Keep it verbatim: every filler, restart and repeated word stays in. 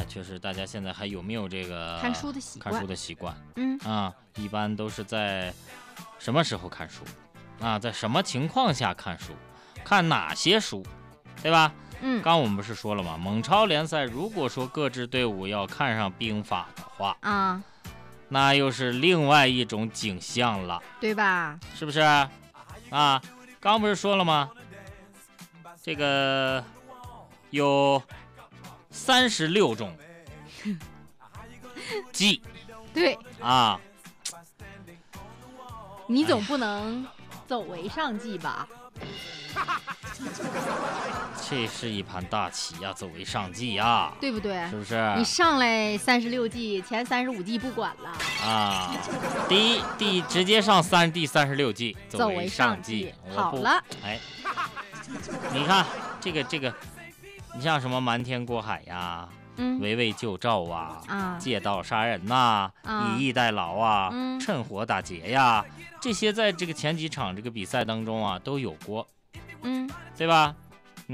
就是大家现在还有没有这个看书的习惯？ 看书的习惯， 嗯啊，一般都是在什么时候看书啊？在什么情况下看书？看哪些书，对吧？ 嗯， 刚我们不是说了吗？蒙超联赛如果说各支队伍要看上兵法的话啊， 那又是另外一种景象了， 对吧？ 是不是？啊，刚不是说了吗？这个有三十六种计， 对啊， 你总不能走为上计吧？ 这是一盘大棋呀、啊，走为上计呀、啊， 对不对？ 是不是？ 你上来三十六计，前三十五计不管了啊！第一，第直接上三第三十六计， 走为上计。 好了， 哎，你看这个这个，你像什么瞒天过海呀， 嗯， 围魏救赵啊， 啊， 借刀杀人呐、啊，以逸待劳啊， 嗯， 趁火打劫呀，这些在这个前几场这个比赛当中啊都有过， 嗯， 对吧？